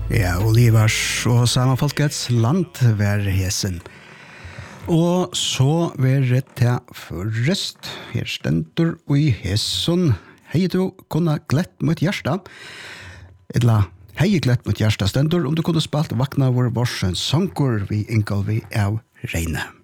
Ja, Olivers og Samanfolkets land var hesen. Og så var det til forrest. Her stendur i hesen. Hei du kunne glett mot hjärsta. Eller hei glett mot hjärsta stendur om du kunne spalt vakna vår varsens sankur vi inngal vi av Reine.